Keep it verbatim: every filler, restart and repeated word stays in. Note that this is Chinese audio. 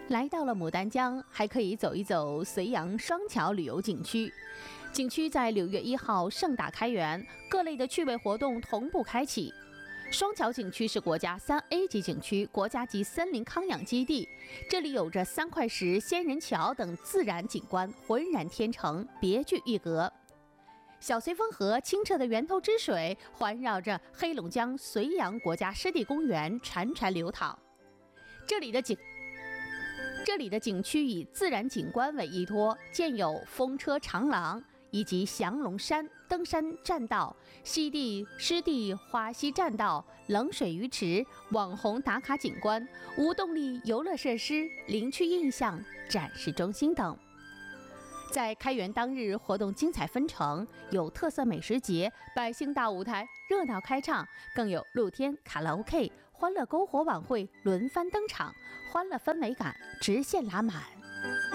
来到了牡丹江，还可以走一走绥阳双桥旅游景区。景区在六月一号盛大开园，各类的趣味活动同步开启。双桥景区是国家三 A 级景区、国家级森林康养基地，这里有着三块石、仙人桥等自然景观，浑然天成，别具一格。小绥芬河清澈的源头之水环绕着黑龙江绥阳国家湿地公园潺潺流淌。这里的景这里的景区以自然景观为依托，建有风车长廊以及降龙山登山栈道、西地湿地花溪栈道、冷水鱼池、网红打卡景观、无动力游乐设施、林区印象展示中心等。在开园当日，活动精彩纷呈，有特色美食节、百姓大舞台热闹开唱，更有露天卡拉 OK、欢乐篝火晚会轮番登场，欢乐氛围感直线拉满。